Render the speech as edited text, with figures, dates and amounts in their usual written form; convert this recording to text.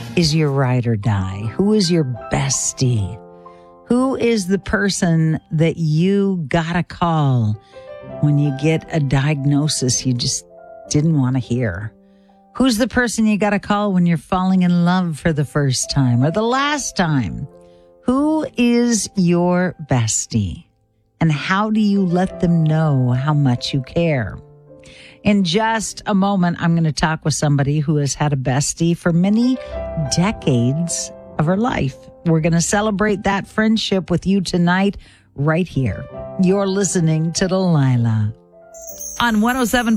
is your ride or die? Who is your bestie? Who is the person that you gotta call when you get a diagnosis you just didn't want to hear? Who's the person you gotta call when you're falling in love for the first time or the last time? Who is your bestie? And how do you let them know how much you care? In just a moment, I'm going to talk with somebody who has had a bestie for many decades of her life. We're going to celebrate that friendship with you tonight, right here. You're listening to Delilah on 107.9